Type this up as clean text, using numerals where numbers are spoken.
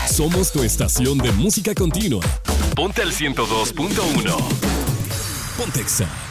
Somos tu estación de música continua. Ponte al 102.1. Pontexa.